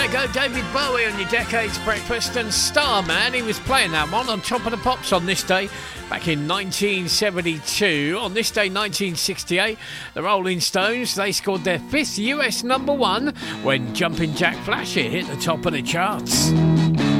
there go, David Bowie on your Decades Breakfast, and Starman, he was playing that one on Top of the Pops on this day back in 1972. On this day, 1968, the Rolling Stones, they scored their 5th US number one when Jumpin' Jack Flash hit the top of the charts.